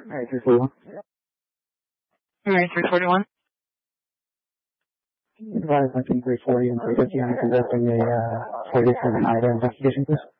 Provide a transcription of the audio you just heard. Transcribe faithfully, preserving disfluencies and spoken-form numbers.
All right, three forty-one. All right, three forty-one. Advise between three forty and three fifty on conducting a uh, forty different I D A investigation, please.